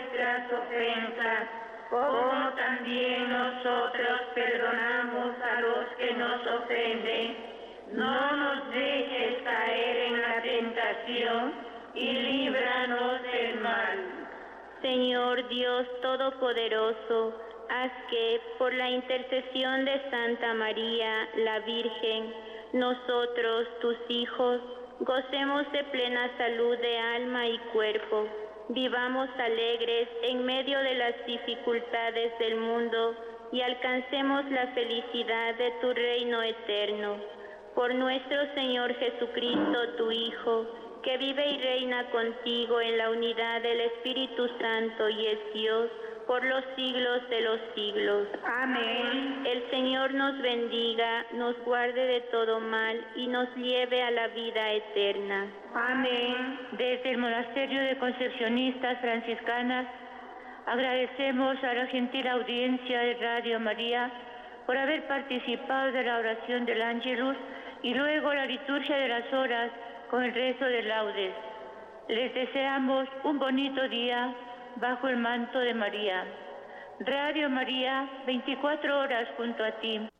nuestras ofensas, como también nosotros perdonamos a los que nos ofenden. No nos dejes caer en la tentación y líbranos del mal. Señor Dios Todopoderoso, haz que, por la intercesión de Santa María, la Virgen, nosotros, tus hijos, gocemos de plena salud de alma y cuerpo, vivamos alegres en medio de las dificultades del mundo y alcancemos la felicidad de tu reino eterno. Por nuestro Señor Jesucristo, tu Hijo, que vive y reina contigo en la unidad del Espíritu Santo y es Dios, por los siglos de los siglos. Amén. El Señor nos bendiga, nos guarde de todo mal y nos lleve a la vida eterna. Amén. Desde el Monasterio de Concepcionistas Franciscanas, agradecemos a la gentil audiencia de Radio María por haber participado de la oración del Ángelus y luego la liturgia de las horas con el rezo de laudes. Les deseamos un bonito día bajo el manto de María. Radio María, 24 horas junto a ti.